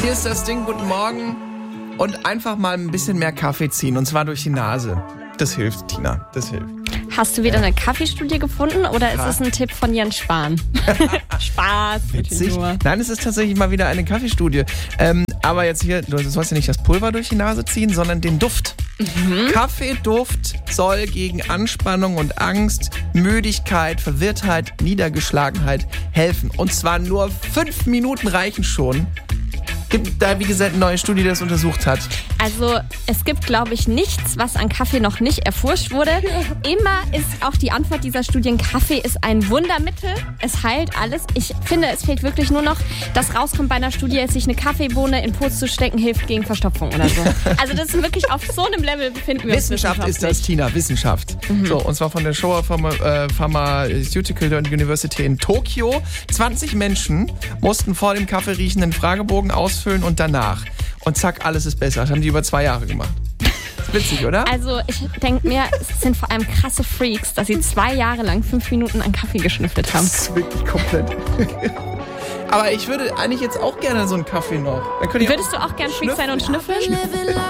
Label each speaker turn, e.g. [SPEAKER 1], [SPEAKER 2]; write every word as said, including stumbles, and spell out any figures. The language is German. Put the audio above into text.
[SPEAKER 1] Hier ist das Ding, guten Morgen. Und einfach mal ein bisschen mehr Kaffee ziehen, und zwar durch die Nase. Das hilft, Tina, das hilft.
[SPEAKER 2] Hast du wieder eine Kaffeestudie gefunden oder ist es ein Tipp von Jens Spahn? Spaß.
[SPEAKER 1] Witzig. Nein, es ist tatsächlich mal wieder eine Kaffeestudie. Ähm, aber jetzt hier, du sollst ja nicht das Pulver durch die Nase ziehen, sondern den Duft. Mhm. Kaffeeduft soll gegen Anspannung und Angst, Müdigkeit, Verwirrtheit, Niedergeschlagenheit helfen. Und zwar nur fünf Minuten reichen schon. Gibt da, wie gesagt, eine neue Studie, die das untersucht hat.
[SPEAKER 2] Also es gibt, glaube ich, nichts, was an Kaffee noch nicht erforscht wurde. Immer ist auch die Antwort dieser Studien, Kaffee ist ein Wundermittel. Es heilt alles. Ich finde, es fehlt wirklich nur noch, dass rauskommt bei einer Studie, sich eine Kaffeebohne in den Po zu stecken, hilft gegen Verstopfung oder so. Also das ist wirklich auf so einem Level befinden wir uns.
[SPEAKER 1] Wissenschaft ist das, Tina, Wissenschaft. Mhm. So, und zwar von der Showa Pharma, äh, Pharmaceutical University in Tokio. zwanzig Menschen mussten vor dem Kaffee riechenden Fragebogen ausfüllen und danach. Und zack, alles ist besser. Das haben die über zwei Jahre gemacht. Ist witzig, oder?
[SPEAKER 2] Also ich denke mir, es sind vor allem krasse Freaks, dass sie zwei Jahre lang fünf Minuten an Kaffee geschnüffelt haben.
[SPEAKER 1] Das ist wirklich komplett... Aber ich würde eigentlich jetzt auch gerne so einen Kaffee noch. Dann
[SPEAKER 2] Würdest du auch gerne Freak sein und schnüffeln?